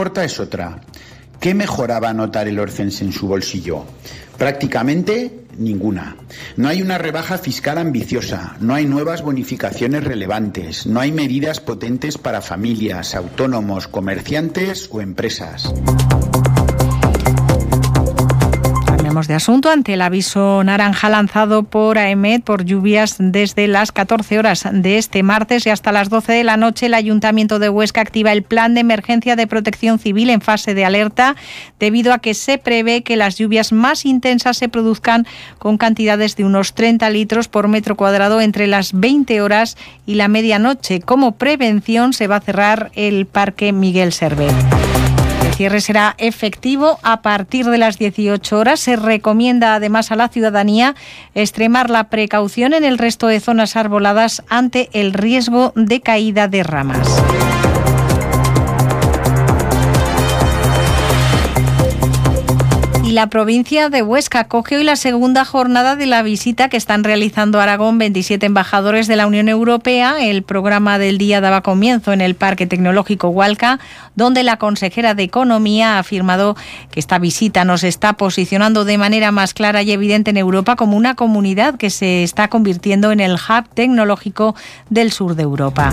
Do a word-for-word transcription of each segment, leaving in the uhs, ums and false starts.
importa es otra. ¿Qué mejora va a notar el orcense en su bolsillo? Prácticamente ninguna. No hay una rebaja fiscal ambiciosa, no hay nuevas bonificaciones relevantes, no hay medidas potentes para familias, autónomos, comerciantes o empresas. De asunto ante el aviso naranja lanzado por AEMET por lluvias desde las catorce horas de este martes y hasta las doce de la noche. El Ayuntamiento de Huesca activa el plan de emergencia de protección civil en fase de alerta debido a que se prevé que las lluvias más intensas se produzcan con cantidades de unos treinta litros por metro cuadrado entre las veinte horas y la medianoche. Como prevención se va a cerrar el Parque Miguel Servet. El cierre será efectivo a partir de las dieciocho horas. Se recomienda además a la ciudadanía extremar la precaución en el resto de zonas arboladas ante el riesgo de caída de ramas. Y la provincia de Huesca acoge hoy la segunda jornada de la visita que están realizando a Aragón veintisiete embajadores de la Unión Europea. El programa del día daba comienzo en el Parque Tecnológico Hualca, donde la consejera de Economía ha afirmado que esta visita nos está posicionando de manera más clara y evidente en Europa como una comunidad que se está convirtiendo en el hub tecnológico del sur de Europa.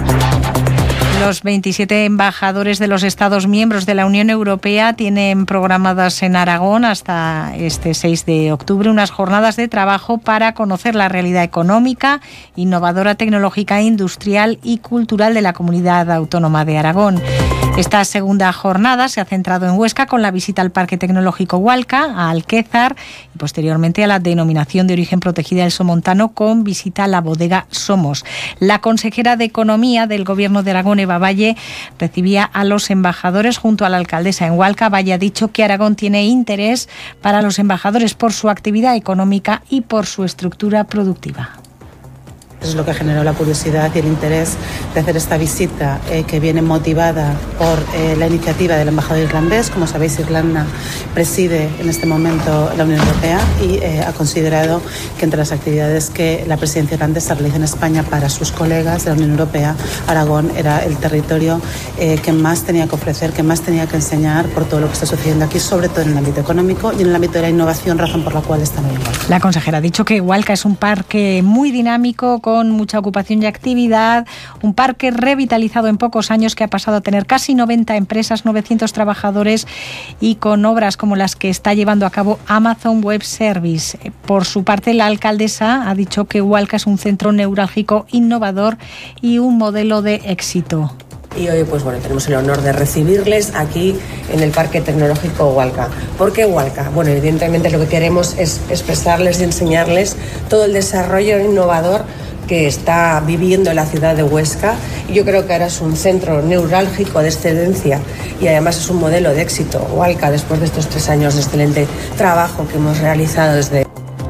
Los veintisiete embajadores de los Estados miembros de la Unión Europea tienen programadas en Aragón hasta este seis de octubre unas jornadas de trabajo para conocer la realidad económica, innovadora, tecnológica, industrial y cultural de la comunidad autónoma de Aragón. Esta segunda jornada se ha centrado en Huesca con la visita al Parque Tecnológico Hualca, a Alquézar y posteriormente a la denominación de origen protegida del Somontano con visita a la bodega Somos. La consejera de Economía del Gobierno de Aragón, Eva Valle, recibía a los embajadores junto a la alcaldesa en Hualca. Valle ha dicho que Aragón tiene interés para los embajadores por su actividad económica y por su estructura productiva. Eso es lo que generó la curiosidad y el interés de hacer esta visita, eh, que viene motivada por eh, la iniciativa del embajador irlandés. Como sabéis, Irlanda preside en este momento la Unión Europea y eh, ha considerado que entre las actividades que la presidencia irlandesa realiza en España para sus colegas de la Unión Europea, Aragón era el territorio eh, que más tenía que ofrecer, que más tenía que enseñar por todo lo que está sucediendo aquí, sobre todo en el ámbito económico y en el ámbito de la innovación, razón por la cual están hoy. La consejera ha dicho que Hualca es un parque muy dinámico, con con mucha ocupación y actividad, un parque revitalizado en pocos años que ha pasado a tener casi noventa empresas, novecientos trabajadores y con obras como las que está llevando a cabo Amazon Web Service. Por su parte, la alcaldesa ha dicho que Hualca es un centro neurálgico innovador y un modelo de éxito. Y hoy pues bueno, tenemos el honor de recibirles aquí en el Parque Tecnológico Hualca. ¿Por qué Hualca? Bueno, evidentemente lo que queremos es expresarles y enseñarles todo el desarrollo innovador que está viviendo la ciudad de Huesca. Y yo creo que ahora es un centro neurálgico de excelencia y además es un modelo de éxito. Hualca, después de estos tres años de excelente trabajo que hemos realizado desde...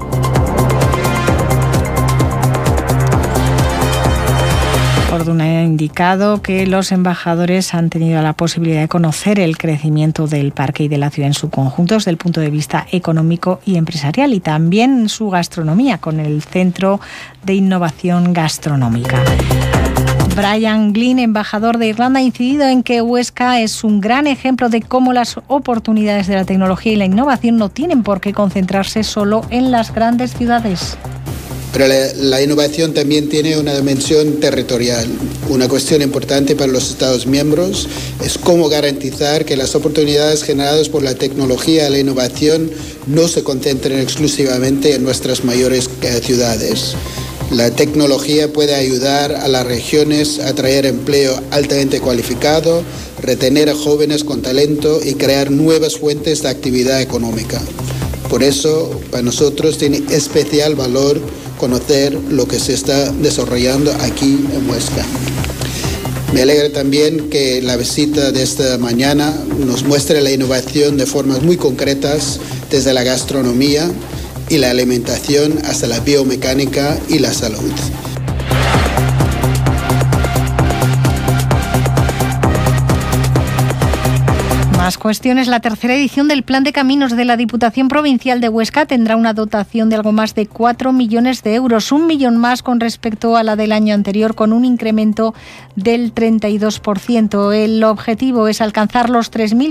Ha indicado que los embajadores han tenido la posibilidad de conocer el crecimiento del parque y de la ciudad en su conjunto desde el punto de vista económico y empresarial, y también su gastronomía con el Centro de Innovación Gastronómica. Brian Glynn, embajador de Irlanda, ha incidido en que Huesca es un gran ejemplo de cómo las oportunidades de la tecnología y la innovación no tienen por qué concentrarse solo en las grandes ciudades. Pero la, la innovación también tiene una dimensión territorial. Una cuestión importante para los Estados miembros es cómo garantizar que las oportunidades generadas por la tecnología y la innovación no se concentren exclusivamente en nuestras mayores eh, ciudades. La tecnología puede ayudar a las regiones a atraer empleo altamente cualificado, retener a jóvenes con talento y crear nuevas fuentes de actividad económica. Por eso, para nosotros tiene especial valor conocer lo que se está desarrollando aquí en Huesca. Me alegra también que la visita de esta mañana nos muestre la innovación de formas muy concretas, desde la gastronomía y la alimentación hasta la biomecánica y la salud. Más cuestiones. La tercera edición del Plan de Caminos de la Diputación Provincial de Huesca tendrá una dotación de algo más de cuatro millones de euros, un millón más con respecto a la del año anterior, con un incremento del treinta y dos por ciento. El objetivo es alcanzar los tres mil